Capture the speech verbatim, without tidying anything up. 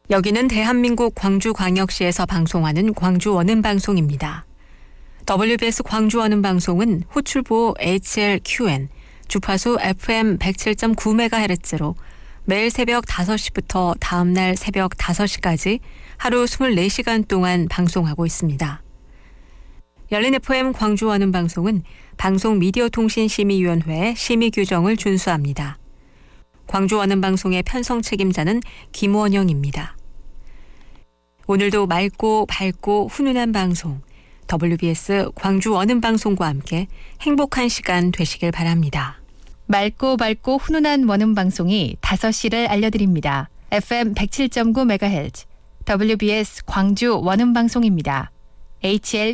여기는 대한민국 광주광역시에서 방송하는 광주 원음방송입니다. 더블유비에스 광주 원음방송은 호출보 에이치엘큐엔, 주파수 에프엠 백칠 점 구 메가헤르츠로 매일 새벽 다섯 시부터 다음날 새벽 다섯 시까지 하루 이십사 시간 동안 방송하고 있습니다. 열린 에프엠 광주 원음방송은 방송미디어통신심의위원회의 심의 규정을 준수합니다. 광주 원음방송의 편성 책임자는 김원영입니다. 오늘도 맑고 밝고 훈훈한 방송, 더블유비에스 광주 원음방송과 함께 행복한 시간 되시길 바랍니다. 맑고 밝고 훈훈한 원음방송이 다섯 시를 알려드립니다. 에프엠 백칠 점 구 메가헤르츠 더블유비에스 광주 원음방송입니다. 에이치엘